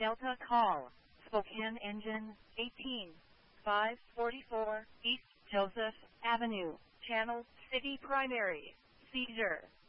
Delta call. Spokane engine 18. 544 East Joseph Avenue. Channel City Primary. Seizure.